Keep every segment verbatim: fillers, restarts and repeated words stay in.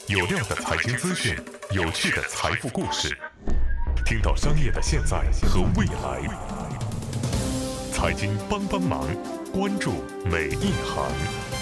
有料的财经资讯，有趣的财富故事，听到商业的现在和未来。财经帮帮忙，关注每一行。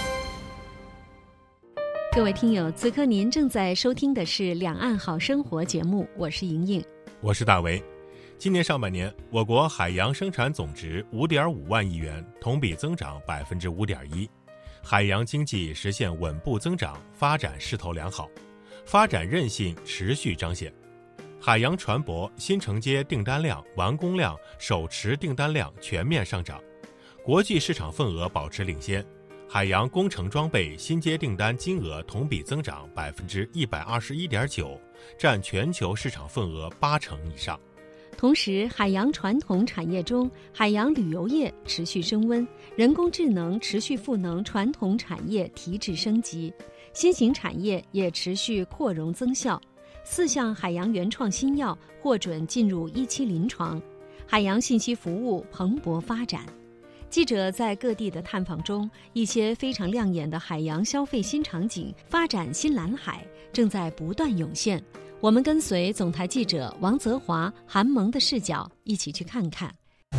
各位听友，此刻您正在收听的是《两岸好生活》节目，我是莹莹， 我是大为。今年上半年，我国海洋生产总值五点五万亿元，同比增长百分之五点一，海洋经济实现稳步增长，发展势头良好，发展韧性持续彰显。海洋船舶新承接订单量、完工量、手持订单量全面上涨，国际市场份额保持领先。海洋工程装备新接订单金额同比增长百分之一百二十一点九，占全球市场份额八成以上。 同时，海洋传统产业中，海洋旅游业持续升温，人工智能持续赋能传统产业提质升级，新型产业也持续扩容增效。四项海洋原创新药获准进入一期临床，海洋信息服务蓬勃发展。记者在各地的探访中，一些非常亮眼的海洋消费新场景、发展新蓝海正在不断涌现。我们跟随总台记者王泽华、韩萌的视角，一起去看看。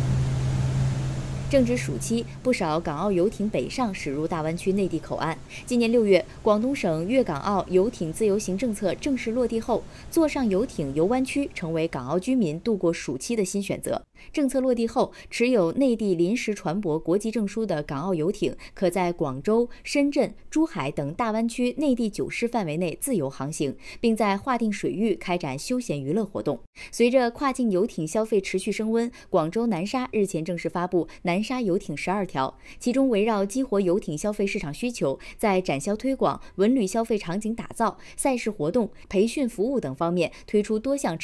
正值暑期，不少港澳游艇北上驶入大湾区内地口岸。今年六月，广东省粤港澳游艇自由行政策正式落地后，坐上游艇游湾区成为港澳居民度过暑期的新选择。政策落地后，持有内地临时船舶国籍证书的港澳游艇可在广州、深圳、珠海等大湾区内地九市范围内自由航行，并在划定水域开展休闲娱乐活动。随着跨境游艇消费持续升温，广州南沙日前正式发布南沙游艇十二条，其中围绕激活游艇消费市场需求，在展销推广、文旅消费场景打造、赛事活动、培训服务等方面推出多项